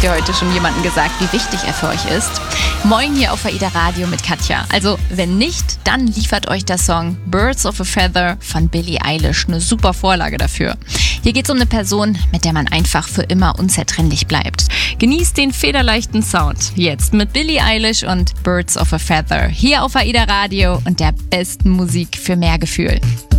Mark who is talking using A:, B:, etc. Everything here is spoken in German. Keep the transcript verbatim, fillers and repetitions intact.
A: Habt ihr heute schon jemandem gesagt, wie wichtig er für euch ist? Moin hier auf AIDA Radio mit Katja. Also wenn nicht, dann liefert euch der Song Birds of a Feather von Billie Eilish eine super Vorlage dafür. Hier geht es um eine Person, mit der man einfach für immer unzertrennlich bleibt. Genießt den federleichten Sound. Jetzt mit Billie Eilish und Birds of a Feather. Hier auf AIDA Radio und der besten Musik für mehr Gefühl.